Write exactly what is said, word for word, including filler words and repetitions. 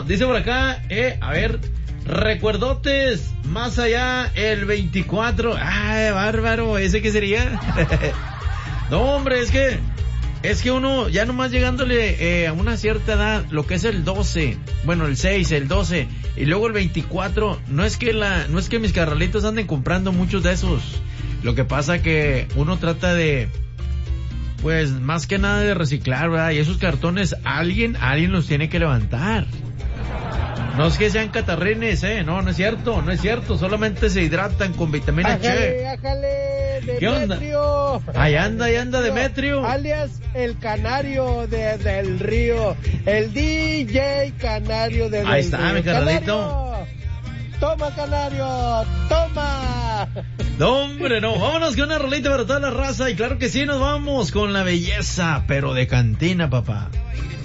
carnalito. Dice por acá, eh, a ver, recuerdotes, más allá el veinticuatro. Ay, bárbaro, ¿ese qué sería? No, hombre, es que, es que uno, ya nomás llegándole eh, a una cierta edad, lo que es el doce, bueno, el seis, el doce, y luego el veinticuatro, no es que la, no es que mis carnalitos anden comprando muchos de esos. Lo que pasa que uno trata de, pues, más que nada de reciclar, ¿verdad? Y esos cartones, alguien, alguien los tiene que levantar. No es que sean catarrines, eh, no, no es cierto, no es cierto, solamente se hidratan con vitamina Ájale, C. ájale, ¿Qué onda? Demetrio. Ahí anda, ahí anda Demetrio. Alias el canario de, del río, el D J canario de Ahí está, río. mi carnalito. Canario, toma, canario, toma. No, hombre, no, vámonos con una rolita para toda la raza, y claro que sí, nos vamos con la belleza, pero de cantina, papá.